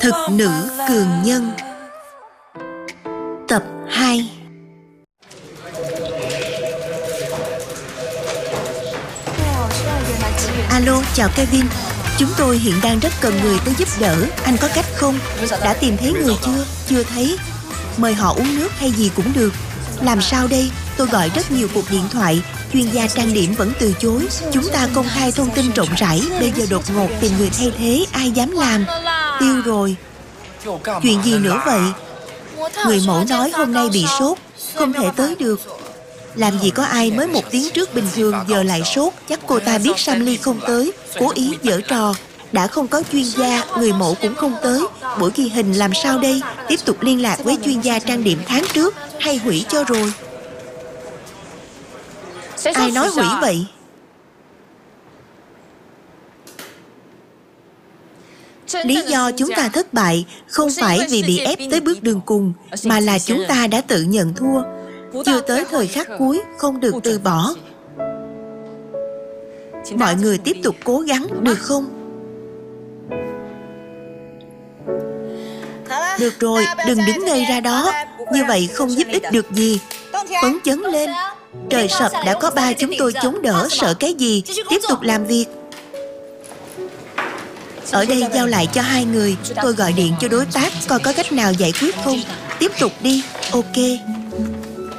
Thực nữ cường nhân. Tập 2. Alo, chào Kevin. Chúng tôi hiện đang rất cần người tới giúp đỡ. Anh có cách không? Đã tìm thấy người chưa? Chưa thấy. Mời họ uống nước hay gì cũng được. Làm sao đây? Tôi gọi rất nhiều cuộc điện thoại, chuyên gia trang điểm vẫn từ chối. Chúng ta công khai thông tin rộng rãi, bây giờ đột ngột tìm người thay thế, ai dám làm? Tiêu rồi. Chuyện gì nữa vậy? Người mẫu nói hôm nay bị sốt, không thể tới được. Làm gì có ai mới 1 tiếng trước bình thường giờ lại sốt. Chắc cô ta biết Samly không tới, cố ý giở trò. Đã không có chuyên gia, người mẫu cũng không tới. Buổi ghi hình làm sao đây? Tiếp tục liên lạc với chuyên gia trang điểm tháng trước hay hủy cho rồi? Ai nói hủy vậy? Lý do chúng ta thất bại không phải vì bị ép tới bước đường cùng, mà là chúng ta đã tự nhận thua. Chưa tới thời khắc cuối, không được từ bỏ. Mọi người tiếp tục cố gắng được không? Được rồi, đừng đứng ngây ra đó. Như vậy không giúp ích được gì. Phấn chấn lên. Trời sập đã có ba chúng tôi chống đỡ, sợ cái gì? Tiếp tục làm việc. Ở đây giao lại cho 2 người. Tôi gọi điện cho đối tác coi có cách nào giải quyết không. Tiếp tục đi. Ok.